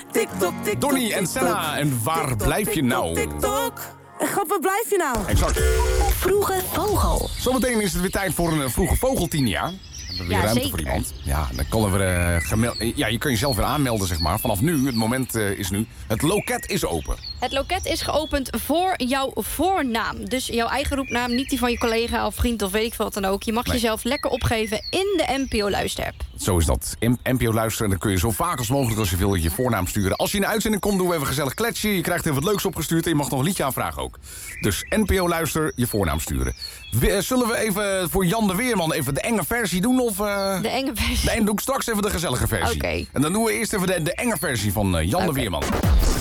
Donnie en Senna, en waar blijf je nou? Grap, waar blijf je nou? Exact. Vroege Vogel. Zometeen is het weer tijd voor een vroege vogel, Tinia. We hebben weer ruimte zeker. voor iemand. Ja, dan kan er weer ja, je kan jezelf weer aanmelden, zeg maar. Vanaf nu, het moment is nu. Het loket is open. Het loket is geopend voor jouw voornaam. Dus jouw eigen roepnaam, niet die van je collega of vriend of weet ik veel wat dan ook. Je mag jezelf lekker opgeven in de NPO-luisterapp. Zo is dat. NPO luisteren, dan kun je zo vaak als mogelijk als je wil je voornaam sturen. Als je in de uitzending komt, doen we even gezellig kletsen. Je krijgt even wat leuks opgestuurd en je mag nog een liedje aanvragen ook. Dus NPO luister, je voornaam sturen. Zullen we even voor Jan de Weerman even de enge versie doen? Of, De enge versie? Nee, doe ik straks even de gezellige versie. Oké. En dan doen we eerst even de enge versie van Jan de Weerman.